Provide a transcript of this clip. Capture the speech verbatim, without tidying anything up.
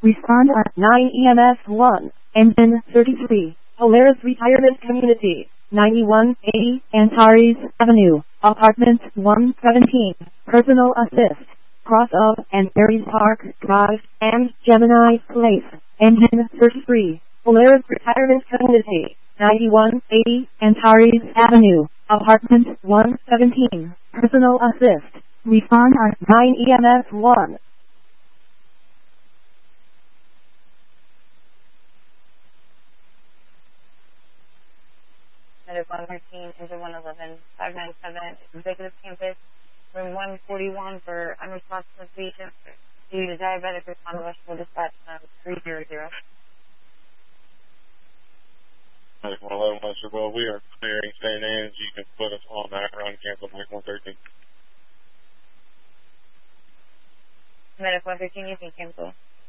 Respond at nine E M S one. Engine thirty-three. Polaris Retirement Community. ninety-one eighty Antares Avenue. Apartment one seventeen. Personal assist. Cross of and Berries Park Drive and Gemini Place. Engine thirty-three. Polaris Retirement Community. ninety-one eighty Antares Avenue. Apartment one seventeen. Personal assist. Respond at nine E M S one. Medic one thirteen, engine one eleven, five ninety-seven, Executive Campus, room one forty-one for unresponsive patient due to diabetic responder rush for dispatch number three hundred. Medic one eleven, Western, well, we are clearing Saint Anne's. You can put us on that run, cancel Medic one thirteen. Medic one thirteen, you can cancel.